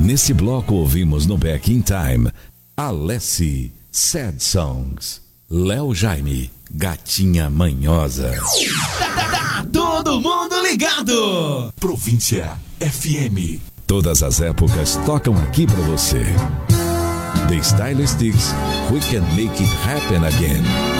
Nesse bloco ouvimos no Back in Time, Alessi, Sad Songs, Léo Jaime, Gatinha Manhosa. Todo mundo ligado! Província FM. Todas as épocas tocam aqui pra você. The Stylistics, We Can Make It Happen Again.